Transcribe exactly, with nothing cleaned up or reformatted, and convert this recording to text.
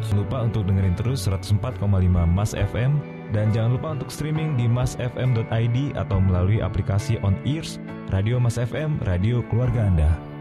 Jangan lupa untuk dengerin terus seratus empat koma lima Mas F M. Dan jangan lupa untuk streaming di mas f m dot i d atau melalui aplikasi On Ears, Radio Mas F M, radio keluarga Anda.